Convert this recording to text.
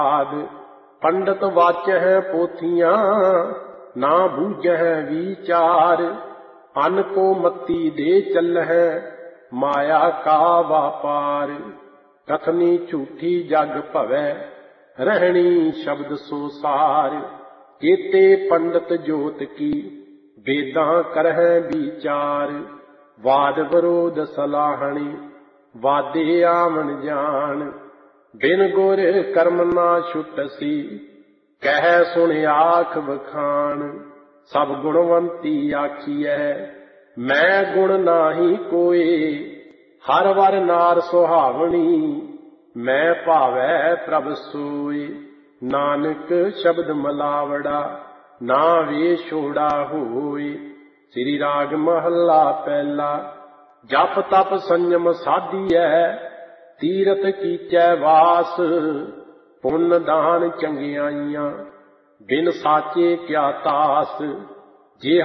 पंडित वाचह पोथियां ना बूझह विचार। अन को मत्ती दे चलह माया का व्यापार। कथनी झूठी जग भवै रहनी शब्द सो सार। केते पंडित जोत की वेदां करह विचार। वाद विरोध सलाहणी वादे आवन जान। बिन गुर कर्म ना छुटसी कह सुन आख बखान। सब गुणवंती आखिए मैं गुण नाही कोय। हर वर नार सुहावनी मैं भावै प्रभ सोय। नानक शब्द मलावड़ा ना वे छोड़ा होय। श्री राग महला पहला। जप तप संयम साधिए तीरथ कीचै वास। पुन दान चंगियाइयां बिन साचे क्या तास। जे